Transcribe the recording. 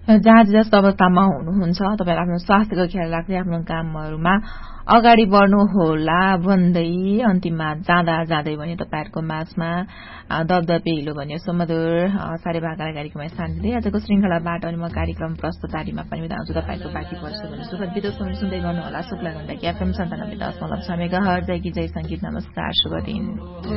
जहाँ जस्तो अवस्थामा हुनुहुन्छ तपाईहरु आफ्नो स्वास्थ्यको ख्याल राख्दै आफ्नो कामहरुमा अगाडि बढ्नुहोला भन्दै अन्तिममा जाँदै भने तपाईहरुको माझमा दबदबे हिलो भन्ने सुमधुर सारे भाका कार्यक्रममा स्थान दिँदै आजको श्रृंखलाबाट अनि म कार्यक्रम प्रस्तुतारीमा पनि बिदा हुन्छु। तपाईहरुको बाँकी वर्ष भने सुखद बितोस् सुन्दै गर्नुहोला शुक्ला गण्डकी FM 97.6 मेगाहर्ज जय की जय संगीत। नमस्कार, शुभ दिन।